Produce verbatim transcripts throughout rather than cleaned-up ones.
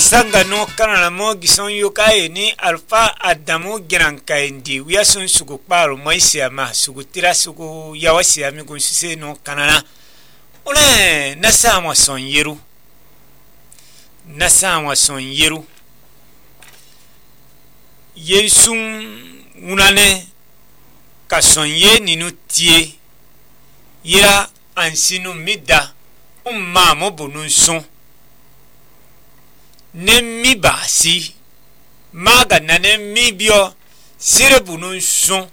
sanga no kana mo gison yukai ni alfa adamu giranka indi wiya sun sugu kparo moisia ma sugu tira sugu yawasi ami gunse no kanana une nasa mo son yeru nasa mo son yeru yesun unane ka son ye ninu tie yira ansinu mida umma mo bunun son Nemi basi maga na nemi bio sire bunun son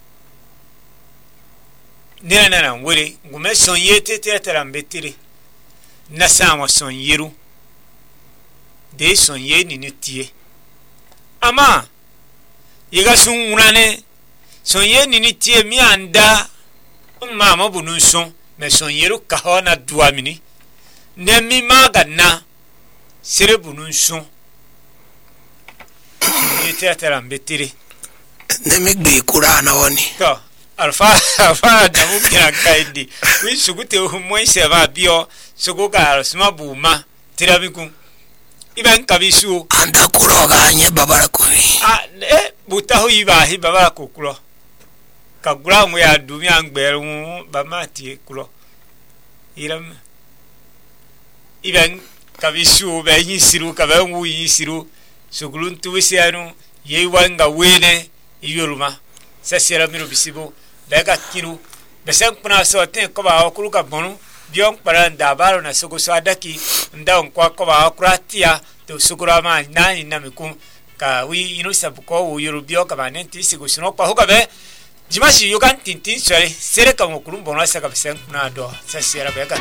nena nana wele ngume son yete tetera mbetire na sama son yeru de son ye ni nutie ama yiga sun unane son ye ni nutie mi anda umma mo bunun son me son yeru kahona duamini nemi maga na sire bunun son yete atara mbetire nemi gbe kurana woni to alfa alfa da mu kira kaidi wi sugute ho moise ba bio sugo ka sma buma tirabiku iban kabisu anda kuro ga nye babara ko ah eh buta ho iba hi babara ko kulo ka gura mu ya dumi angberu ba mati kulo iram iban kabisu be yisiru ka be wu yisiru sugulun tuwisianu yewanga wene yoruma sasira miro bisibo daga kiru besen kuna so ten ko ba okuru ka bonu bion paran da baro na sugo so adaki nda nkwa ko ba okuratia to sugura ma nani na miku ka wi inu sabuko wo yorubio ka banenti sigo sino kwa hoka be jimashi yogan tintin sore sere ka okuru bono saka besen kuna do sasira be ka